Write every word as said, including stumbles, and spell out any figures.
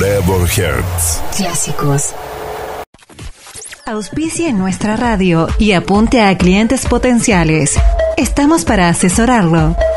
Trevor Hertz. Clásicos. Auspicie nuestra radio y apunte a clientes potenciales. Estamos para asesorarlo.